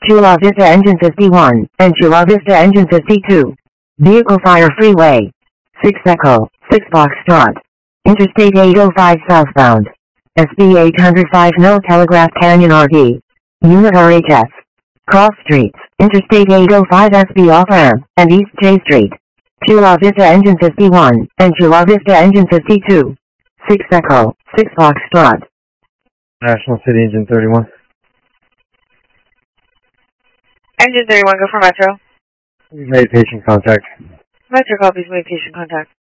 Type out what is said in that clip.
Chula Vista Engine 51 and Chula Vista Engine 52. Vehicle Fire Freeway. 6 Echo, 6 Foxtrot. Interstate 805 southbound. SB 805 No Telegraph Canyon RD. Unit RHS. Cross Streets, Interstate 805 SB off-ramp, and East J Street. Chula Vista Engine 51 and Chula Vista Engine 52. 6 Echo, 6 Foxtrot. National City Engine 31. Engine 31, go for Metro. We've made patient contact. Metro copies, made patient contact.